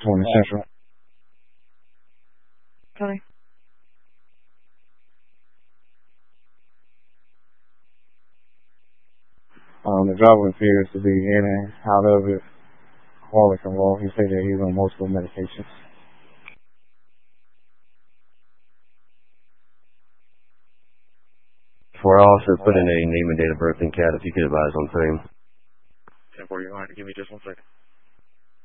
20 Central. Tony. The driver appears to be in and out of his alcoholic involved. He said that he's on multiple medications. 4 officer, put in a name and date of birth and cat if you could advise on same. 10-4, you're going to have to give me just 1 second.